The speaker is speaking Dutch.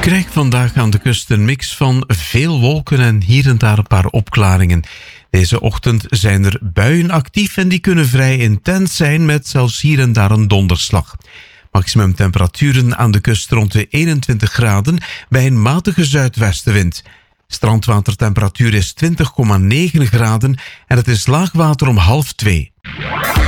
krijgt vandaag aan de kust een mix van veel wolken en hier en daar een paar opklaringen. Deze ochtend zijn er buien actief en die kunnen vrij intens zijn met zelfs hier en daar een donderslag. Maximum temperaturen aan de kust rond de 21 graden bij een matige zuidwestenwind. Strandwatertemperatuur is 20,9 graden en het is laagwater om 1:30.